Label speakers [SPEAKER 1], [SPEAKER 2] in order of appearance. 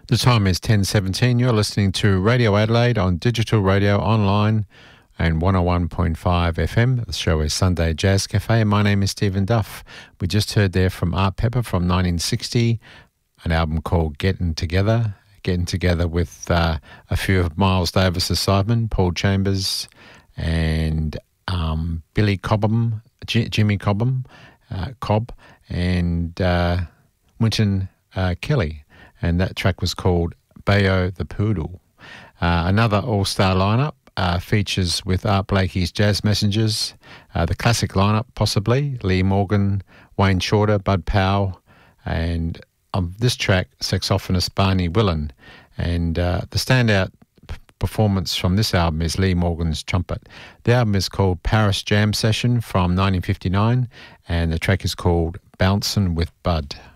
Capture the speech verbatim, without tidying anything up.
[SPEAKER 1] The time is ten seventeen. You're listening to Radio Adelaide on digital radio, online and one oh one point five F M. The show is Sunday Jazz Cafe. My name is Stephen Duff. We just heard there from Art Pepper from nineteen sixty, an album called Getting Together. Getting together with uh, a few of Miles Davis's sidemen, Paul Chambers and um, Billy Cobham, G- Jimmy Cobham, uh, Cobb, and uh, Wynton uh, Kelly. And that track was called Bayo the Poodle. Uh, another all-star lineup uh, features with Art Blakey's Jazz Messengers, uh, the classic lineup possibly, Lee Morgan, Wayne Shorter, Bud Powell, and on this track, saxophonist Barney Willen. And uh, the standout p- performance from this album is Lee Morgan's trumpet. The album is called Paris Jam Session from nineteen fifty-nine, and the track is called Bouncin' with Bud.